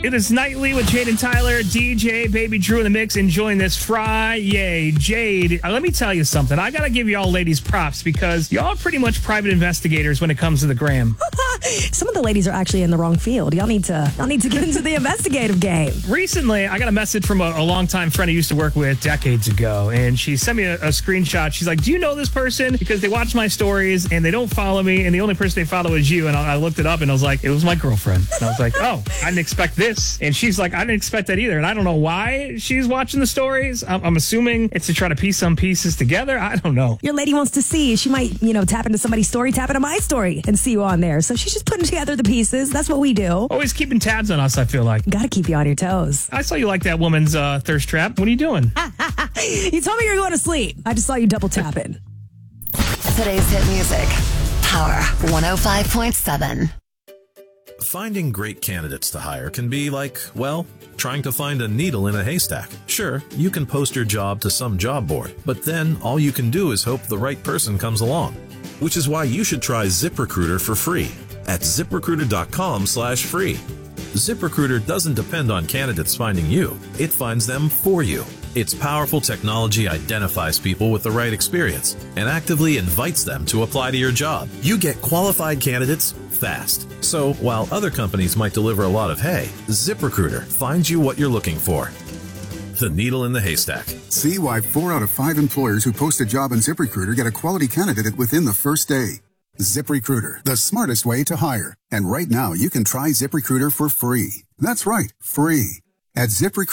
It is Nightly with Jade and Tyler, DJ, Baby Drew in the mix, enjoying this Friday. Jade, let me tell you something. I got to give y'all ladies props because y'all are pretty much private investigators when it comes to the gram. Some of the ladies are actually in the wrong field. Y'all need to get into the investigative game. Recently, I got a message from a longtime friend I used to work with decades ago, and she sent me a screenshot. She's like, do you know this person? Because they watch my stories and they don't follow me, and the only person they follow is you. And I looked it up and I was like, it was my girlfriend. And I was like, oh, I didn't expect this. And she's like, I didn't expect that either. And I don't know why she's watching the stories. I'm assuming it's to try to piece some pieces together. I don't know. Your lady wants to see. She might, tap into somebody's story, tap into my story, and see you on there. So she's just putting together the pieces. That's what we do. Always keeping tabs on us, I feel like. Got to keep you on your toes. I saw you like that woman's thirst trap. What are you doing? You told me you were going to sleep. I just saw you double tapping. Today's hit music. Power 105.7. Finding great candidates to hire can be like, well, trying to find a needle in a haystack. Sure, you can post your job to some job board, but then all you can do is hope the right person comes along. Which is why you should try ZipRecruiter for free at ZipRecruiter.com/free. ZipRecruiter doesn't depend on candidates finding you. It finds them for you. Its powerful technology identifies people with the right experience and actively invites them to apply to your job. You get qualified candidates fast. So while other companies might deliver a lot of hay, ZipRecruiter finds you what you're looking for. The needle in the haystack. See why 4 out of 5 employers who post a job on ZipRecruiter get a quality candidate within the first day. ZipRecruiter, the smartest way to hire. And right now, you can try ZipRecruiter for free. That's right, free. At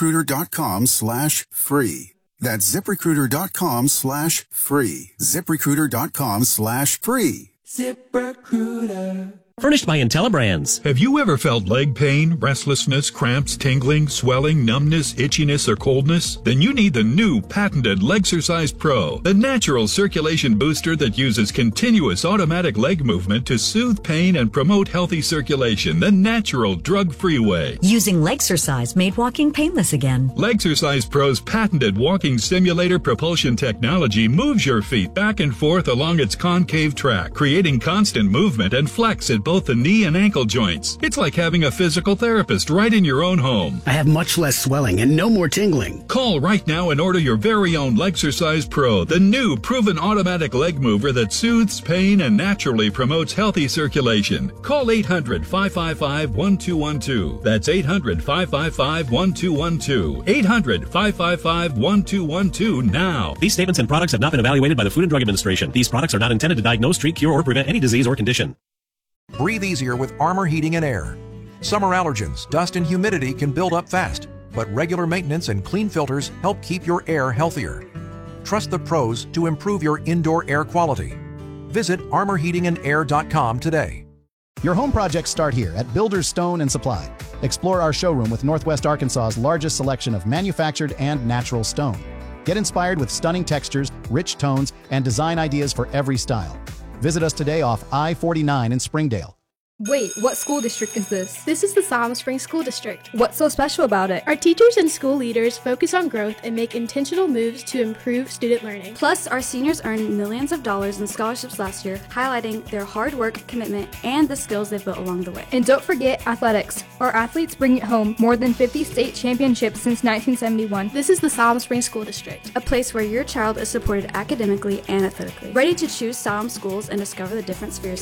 ZipRecruiter.com/free. That's ZipRecruiter.com/free. ZipRecruiter.com/free. ZipRecruiter. Furnished by IntelliBrands. Have you ever felt leg pain, restlessness, cramps, tingling, swelling, numbness, itchiness, or coldness? Then you need the new patented Legsercise Pro, the natural circulation booster that uses continuous automatic leg movement to soothe pain and promote healthy circulation the natural, drug-free way. Using Legsercise made walking painless again. Legsercise Pro's patented walking simulator propulsion technology moves your feet back and forth along its concave track, creating constant movement and flex at both the knee and ankle joints. It's like having a physical therapist right in your own home. I have much less swelling and no more tingling. Call right now and order your very own Legsercise Pro, the new proven automatic leg mover that soothes pain and naturally promotes healthy circulation. Call 800-555-1212. That's 800-555-1212. 800-555-1212 now. These statements and products have not been evaluated by the Food and Drug Administration. These products are not intended to diagnose, treat, cure, or prevent any disease or condition. Breathe easier with Armor Heating and Air. Summer allergens, dust, and humidity can build up fast, but regular maintenance and clean filters help keep your air healthier. Trust the pros to improve your indoor air quality. Visit armorheatingandair.com today. Your home projects start here at Builders Stone and Supply. Explore our showroom with Northwest Arkansas's largest selection of manufactured and natural stone. Get inspired with stunning textures, rich tones, and design ideas for every style. Visit us today off I-49 in Springdale. Wait, what school district is this? This is the Siloam Springs School District. What's so special about it? Our teachers and school leaders focus on growth and make intentional moves to improve student learning. Plus, our seniors earned millions of dollars in scholarships last year, highlighting their hard work, commitment, and the skills they've built along the way. And don't forget athletics. Our athletes bring it home more than 50 state championships since 1971. This is the Siloam Springs School District. A place where your child is supported academically and athletically. Ready to choose Siloam schools and discover the difference for yourself?